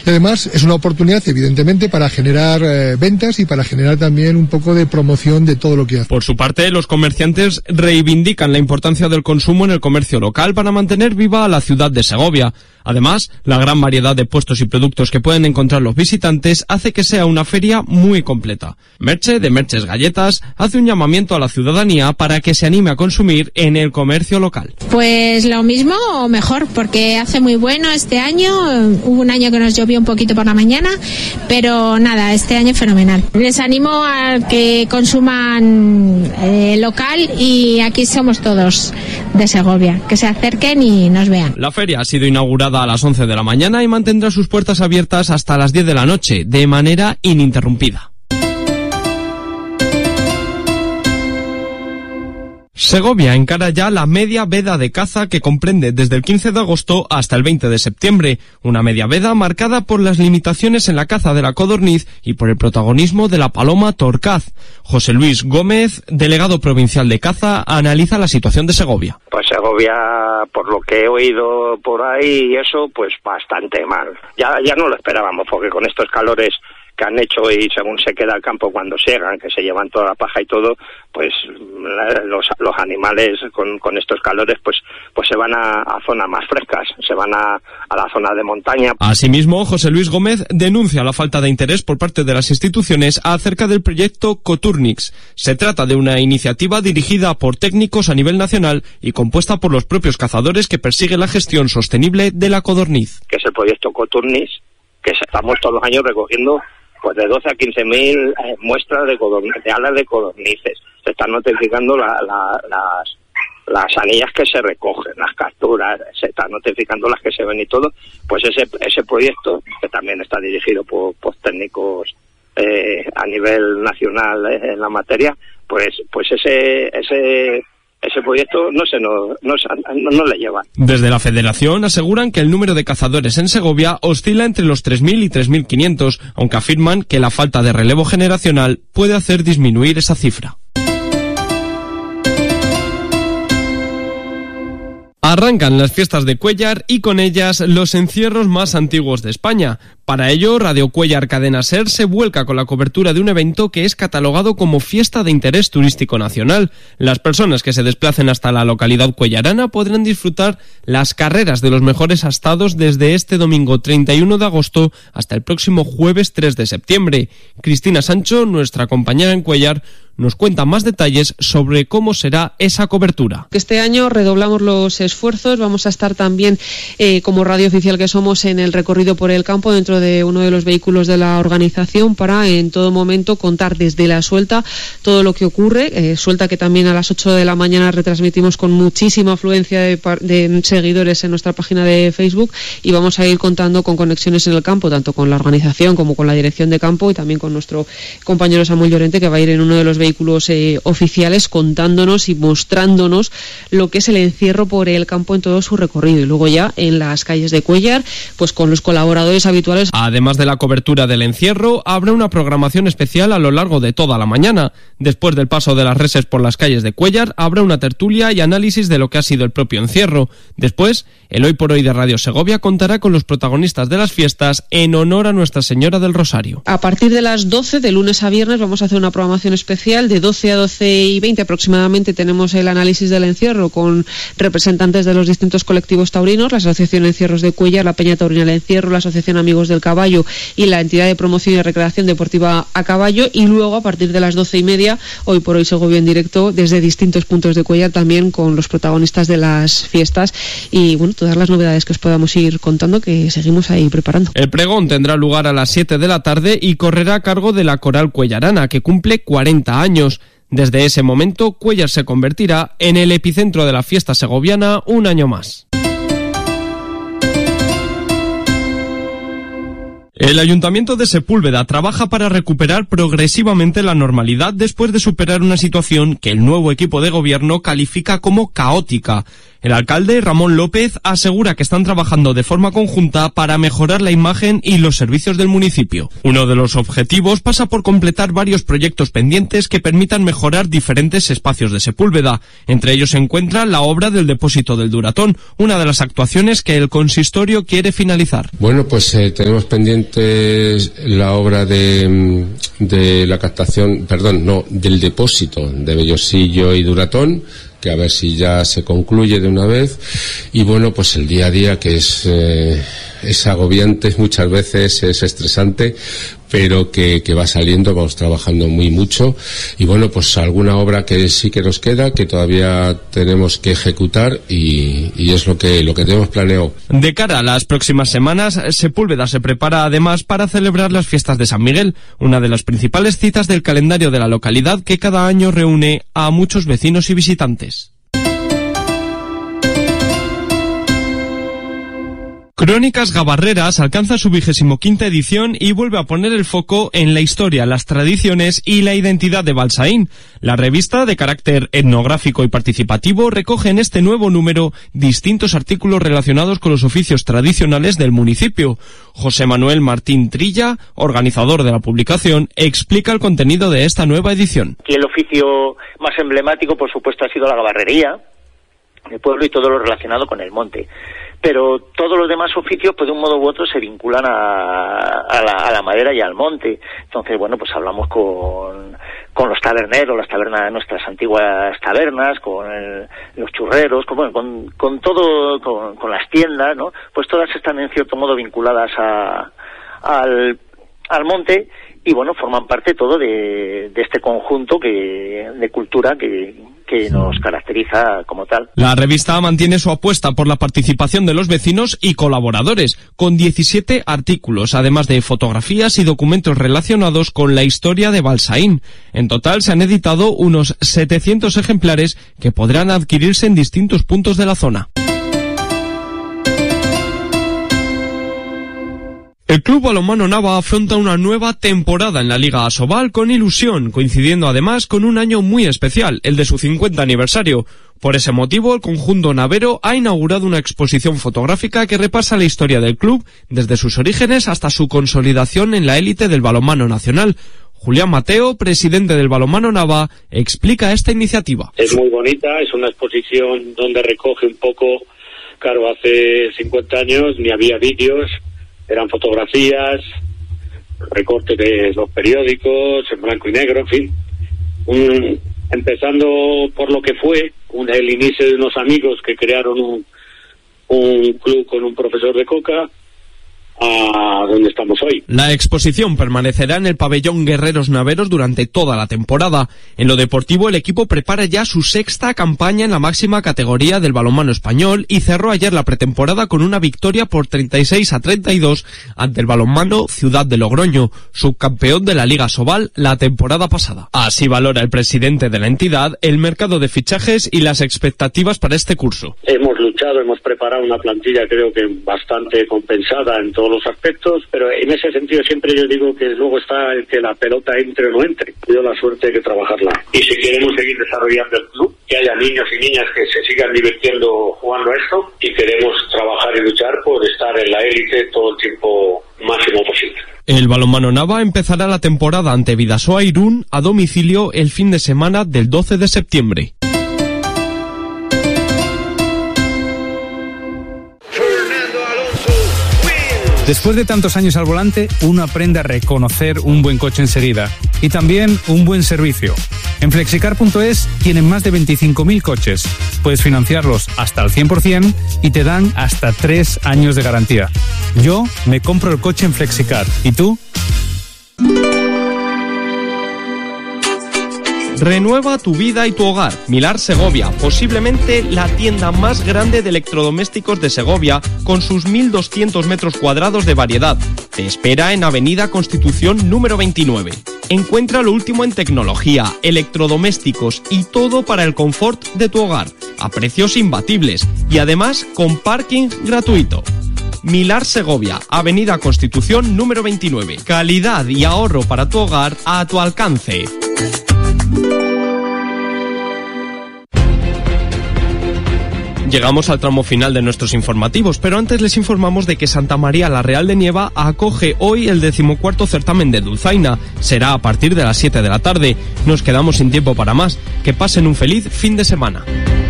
Y además es una oportunidad, evidentemente, para generar ventas y para generar también un poco de promoción de todo lo que hace. Por su parte, los comerciantes reivindican la importancia del consumo en el comercio local para mantener viva a la ciudad de Segovia. Además, la gran variedad de puestos y productos que pueden encontrar los visitantes hace que sea una feria muy completa. Merche, de Merches Galletas, hace un llamamiento a la ciudadanía para que se anime a consumir en el comercio local. Pues lo mismo o mejor, porque hace muy bueno este año. Hubo un año que nos llovió un poquito por la mañana, pero nada, este año fenomenal. Les animo a que consuman local, y aquí somos todos de Segovia, que se acerquen y nos vean. La feria ha sido inaugurada a las 11 de la mañana y mantendrá sus puertas abiertas hasta las 10 de la noche, de manera ininterrumpida. Segovia encara ya la media veda de caza, que comprende desde el 15 de agosto hasta el 20 de septiembre, una media veda marcada por las limitaciones en la caza de la codorniz y por el protagonismo de la paloma torcaz. José Luis Gómez, delegado provincial de caza, analiza la situación de Segovia. Pues Segovia, por lo que he oído por ahí y eso, pues bastante mal. Ya no lo esperábamos, porque con estos calores que han hecho, y según se queda el campo cuando siegan, que se llevan toda la paja y todo, pues los animales con estos calores pues se van a zonas más frescas, se van a la zona de montaña. Asimismo, José Luis Gómez denuncia la falta de interés por parte de las instituciones acerca del proyecto Coturnix. Se trata de una iniciativa dirigida por técnicos a nivel nacional y compuesta por los propios cazadores, que persigue la gestión sostenible de la codorniz. Que es el proyecto Coturnix, que estamos todos los años recogiendo pues de 12 a 15.000 muestras de alas de codornices. Se están notificando las anillas que se recogen, las capturas, se están notificando las que se ven y todo. Pues ese proyecto, que también está dirigido por técnicos a nivel nacional en la materia, pues ese proyecto no le lleva. Desde la Federación aseguran que el número de cazadores en Segovia oscila entre los 3.000 y 3.500, aunque afirman que la falta de relevo generacional puede hacer disminuir esa cifra. Arrancan las fiestas de Cuéllar y con ellas los encierros más antiguos de España. Para ello, Radio Cuéllar Cadena SER se vuelca con la cobertura de un evento que es catalogado como fiesta de interés turístico nacional. Las personas que se desplacen hasta la localidad cuellarana podrán disfrutar las carreras de los mejores astados desde este domingo 31 de agosto hasta el próximo jueves 3 de septiembre. Cristina Sancho, nuestra compañera en Cuéllar, nos cuenta más detalles sobre cómo será esa cobertura. Este año redoblamos los esfuerzos, vamos a estar también como radio oficial que somos en el recorrido por el campo dentro de uno de los vehículos de la organización para en todo momento contar desde la suelta todo lo que ocurre, suelta que también a las 8 de la mañana retransmitimos con muchísima afluencia de seguidores en nuestra página de Facebook, y vamos a ir contando con conexiones en el campo, tanto con la organización como con la dirección de campo y también con nuestro compañero Samuel Llorente, que va a ir en uno de los vehículos oficiales contándonos y mostrándonos lo que es el encierro por el campo en todo su recorrido, y luego ya en las calles de Cuéllar pues con los colaboradores habituales. Además de la cobertura del encierro, habrá una programación especial a lo largo de toda la mañana. Después del paso de las reses por las calles de Cuéllar, habrá una tertulia y análisis de lo que ha sido el propio encierro. Después, el Hoy por Hoy de Radio Segovia contará con los protagonistas de las fiestas en honor a Nuestra Señora del Rosario. A partir de las 12, de lunes a viernes, vamos a hacer una programación especial. De 12 a 12:20 aproximadamente tenemos el análisis del encierro con representantes de los distintos colectivos taurinos, la Asociación Encierros de Cuéllar, la Peña Taurina del Encierro, la Asociación Amigos del Caballo y la Entidad de Promoción y Recreación Deportiva a Caballo. Y luego, a partir de las 12:30, Hoy por Hoy Segovia en directo desde distintos puntos de Cuéllar, también con los protagonistas de las fiestas y bueno, todas las novedades que os podamos ir contando, que seguimos ahí preparando. El pregón tendrá lugar a las 7 de la tarde y correrá a cargo de la Coral Cuellarana, que cumple 40 años. Desde ese momento, Cuéllar se convertirá en el epicentro de la fiesta segoviana un año más. El Ayuntamiento de Sepúlveda trabaja para recuperar progresivamente la normalidad después de superar una situación que el nuevo equipo de gobierno califica como caótica. El alcalde, Ramón López, asegura que están trabajando de forma conjunta para mejorar la imagen y los servicios del municipio. Uno de los objetivos pasa por completar varios proyectos pendientes que permitan mejorar diferentes espacios de Sepúlveda. Entre ellos se encuentra la obra del depósito del Duratón, una de las actuaciones que el consistorio quiere finalizar. Bueno, pues tenemos pendientes la obra de la captación, del depósito de Bellosillo y Duratón, que a ver si ya se concluye de una vez. Y bueno, pues el día a día, que es agobiante, muchas veces es estresante, pero que va saliendo, vamos trabajando mucho. Y bueno, pues alguna obra que sí que nos queda, que todavía tenemos que ejecutar, y es lo que tenemos planeado. De cara a las próximas semanas, Sepúlveda se prepara además para celebrar las fiestas de San Miguel, una de las principales citas del calendario de la localidad, que cada año reúne a muchos vecinos y visitantes. Crónicas Gabarreras alcanza su 25ª edición y vuelve a poner el foco en la historia, las tradiciones y la identidad de Balsaín. La revista, de carácter etnográfico y participativo, recoge en este nuevo número distintos artículos relacionados con los oficios tradicionales del municipio. José Manuel Martín Trilla, organizador de la publicación, explica el contenido de esta nueva edición. Y el oficio más emblemático, por supuesto, ha sido la gabarrería del pueblo y todo lo relacionado con el monte. Pero todos los demás oficios, pues de un modo u otro, se vinculan a la madera y al monte. Entonces, bueno, pues hablamos con los taberneros, las tabernas, nuestras antiguas tabernas, con los churreros, con todo, con las tiendas, ¿no? Pues todas están en cierto modo vinculadas al monte, y bueno, forman parte todo de este conjunto de cultura que nos caracteriza como tal. La revista mantiene su apuesta por la participación de los vecinos y colaboradores, con 17 artículos, además de fotografías y documentos relacionados con la historia de Balsaín. En total se han editado unos 700 ejemplares que podrán adquirirse en distintos puntos de la zona. El Club Balonmano Nava afronta una nueva temporada en la Liga Asobal con ilusión, coincidiendo además con un año muy especial, el de su 50 aniversario. Por ese motivo, el conjunto navero ha inaugurado una exposición fotográfica que repasa la historia del club desde sus orígenes hasta su consolidación en la élite del balonmano nacional. Julián Mateo, presidente del Balonmano Nava, explica esta iniciativa. Es muy bonita, es una exposición donde recoge un poco, claro, hace 50 años ni había vídeos, eran fotografías, recortes de los periódicos, en blanco y negro, en fin. Empezando por lo que fue el inicio de unos amigos que crearon un club con un profesor de coca, a donde estamos hoy. La exposición permanecerá en el pabellón Guerreros Naveros durante toda la temporada. En lo deportivo, el equipo prepara ya su 6ª campaña en la máxima categoría del balonmano español y cerró ayer la pretemporada con una victoria por 36-32 ante el balonmano Ciudad de Logroño, subcampeón de la Liga Asobal la temporada pasada. Así valora el presidente de la entidad el mercado de fichajes y las expectativas para este curso. Hemos luchado, hemos preparado una plantilla creo que bastante compensada en todos los aspectos, pero en ese sentido siempre yo digo que luego está el que la pelota entre o no entre. Yo la suerte hay que trabajarla. Y si queremos seguir desarrollando el club, que haya niños y niñas que se sigan divirtiendo jugando a esto, y queremos trabajar y luchar por estar en la élite todo el tiempo máximo posible. El Balonmano Nava empezará la temporada ante Bidasoa Irún a domicilio el fin de semana del 12 de septiembre. Después de tantos años al volante, uno aprende a reconocer un buen coche enseguida y también un buen servicio. En Flexicar.es tienen más de 25.000 coches. Puedes financiarlos hasta el 100% y te dan hasta 3 años de garantía. Yo me compro el coche en Flexicar. ¿Y tú? Renueva tu vida y tu hogar. Milar Segovia, posiblemente la tienda más grande de electrodomésticos de Segovia, con sus 1.200 metros cuadrados de variedad. Te espera en Avenida Constitución número 29. Encuentra lo último en tecnología, electrodomésticos y todo para el confort de tu hogar, a precios imbatibles y además con parking gratuito. Milar Segovia, Avenida Constitución número 29. Calidad y ahorro para tu hogar a tu alcance. Llegamos al tramo final de nuestros informativos, pero antes les informamos de que Santa María la Real de Nieva acoge hoy el 14º certamen de dulzaina. Será a partir de las 7 de la tarde. Nos quedamos sin tiempo para más. Que pasen un feliz fin de semana.